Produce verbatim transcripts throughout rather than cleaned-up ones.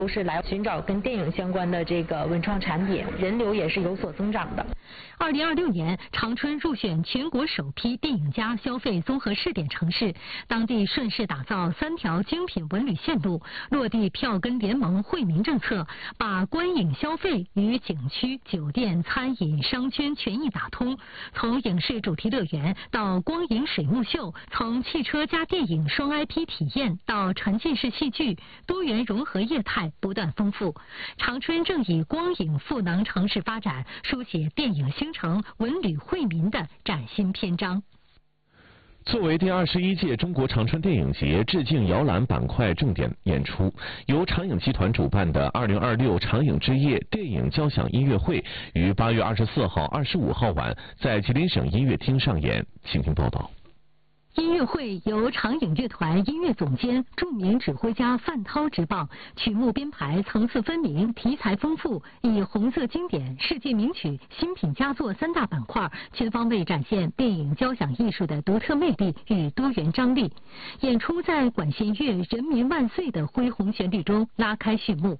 都是来寻找跟电影相关的这个文创产品，人流也是有所增长的。 二零二六年，长春入选全国首批电影加消费综合试点城市，当地顺势打造三条精品文旅线路，落地票根联盟惠民政策，把观影消费与景区、酒店、餐饮、商圈全域打通。从影视主题乐园到光影水幕秀，从汽车加电影双 I P 体验到沉浸式戏剧，多元融合业态不断丰富。长春正以光影赋能城市发展，书写电影兴城、文旅惠民的崭新篇章。 作为第二十一届中国长春电影节致敬摇篮板块重点演出，由长影集团主办的二零二六长影之夜电影交响音乐会于八月二十四号、二十五号晚在吉林省音乐厅上演。请听报道。 音乐会由长影乐团音乐总监、著名指挥家范涛执棒，曲目编排层次分明，题材丰富，以红色经典、世界名曲、新品佳作三大板块，全方位展现电影交响艺术的独特魅力与多元张力。演出在管弦乐《人民万岁》的恢宏旋律中拉开序幕。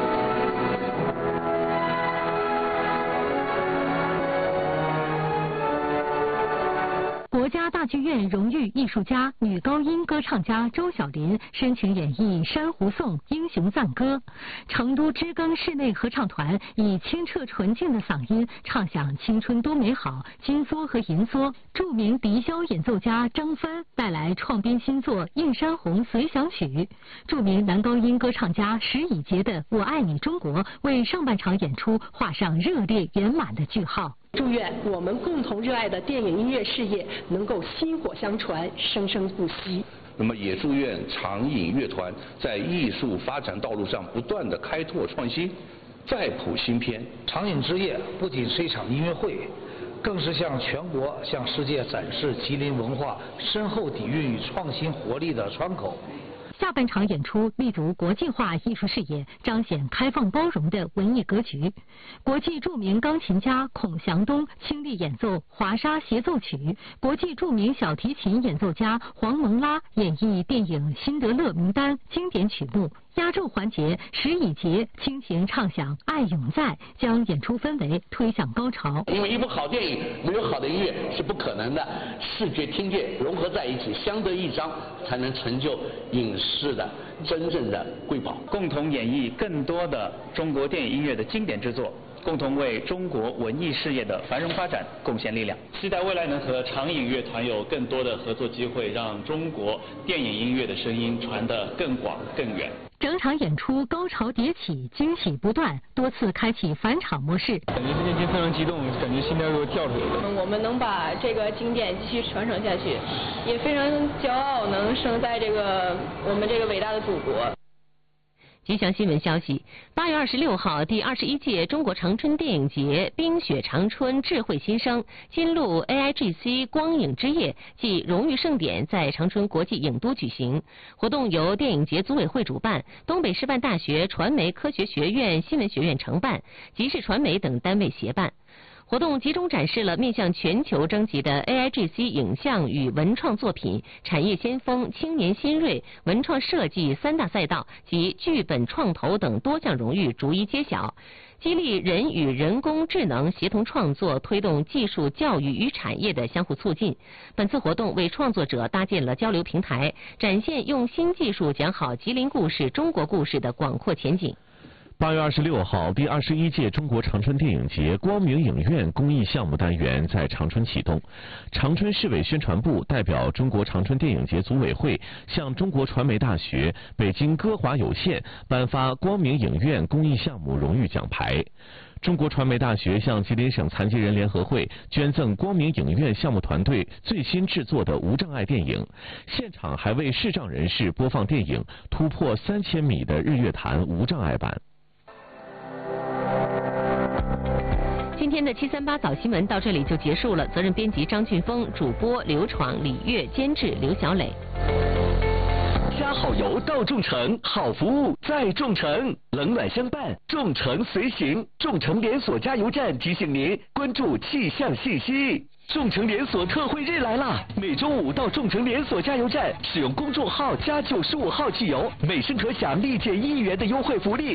国家大剧院荣誉艺术家、女高音歌唱家周晓琳深情演绎《珊瑚颂》《英雄赞歌》。成都知更室内合唱团以清澈纯净的嗓音唱响《青春多美好》《金梭和银梭》。著名笛箫演奏家张帆带来创编新作《映山红随想曲》。著名男高音歌唱家石以洁的《我爱你中国》为上半场演出画上热烈圆满的句号。 祝愿我们共同热爱的电影音乐事业能够薪火相传，生生不息。 那么也祝愿长影乐团在艺术发展道路上不断的开拓创新，再谱新篇。 长影之夜不仅是一场音乐会，更是向全国、向世界展示吉林文化深厚底蕴与创新活力的窗口。 下半场演出立足国际化艺术视野，彰显开放包容的文艺格局。国际著名钢琴家孔祥东倾力演奏华沙协奏曲，国际著名小提琴演奏家黄蒙拉演绎电影《辛德勒名单》经典曲目。压轴环节，石以洁倾情唱响《爱永在》，将演出氛围推向高潮。 因为一部好电影没有好的音乐是不可能的，视觉听觉融合在一起，相得益彰，才能成就影视的真正的瑰宝。 共同演绎更多的中国电影音乐的经典之作，共同为中国文艺事业的繁荣发展贡献力量。 期待未来能和长影乐团有更多的合作机会，让中国电影音乐的声音传得更广更远。 整场演出高潮迭起，惊喜不断，多次开启返场模式。 感觉内心非常激动，感觉心跳都跳出来了。 我们能把这个经典继续传承下去，也非常骄傲能生在这个我们这个伟大的祖国。 吉祥新闻消息，八月二十六号，第二十一届中国长春电影节冰雪长春智慧新生金鹿 A I G C 光影之夜暨荣誉盛典在长春国际影都举行。活动由电影节组委会主办，东北师范大学传媒科学学院新闻学院承办，吉视传媒等单位协办。活动集中展示了面向全球征集的 A I G C 影像与文创作品、产业先锋、青年新锐、文创设计三大赛道及剧本创投等多项荣誉逐一揭晓，激励人与人工智能协同创作，推动技术教育与产业的相互促进。本次活动为创作者搭建了交流平台，展现用新技术讲好吉林故事、中国故事的广阔前景。 八月二十六号，第二十一届中国长春电影节光明影院公益项目单元在长春启动。长春市委宣传部代表中国长春电影节组委会向中国传媒大学、北京歌华有线颁发光明影院公益项目荣誉奖牌。中国传媒大学向吉林省残疾人联合会捐赠光明影院项目团队最新制作的无障碍电影，现场还为视障人士播放电影《突破三千米的日月潭》无障碍版。 今天的七三八早新闻到这里就结束了，责任编辑张俊峰，主播刘闯、李月，监制刘小磊。 加好油到众诚，好服务在众诚，冷暖相伴，众诚随行。众诚连锁加油站提醒您关注气象信息。众诚连锁特惠日来啦！每周五到众诚连锁加油站使用公众号加九十五号汽油，每升可享立减一元的优惠福利。